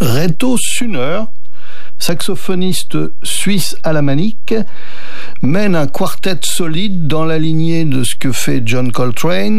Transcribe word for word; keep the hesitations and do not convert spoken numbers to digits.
Reto Suner, saxophoniste suisse alamanique, mène un quartet solide dans la lignée de ce que fait John Coltrane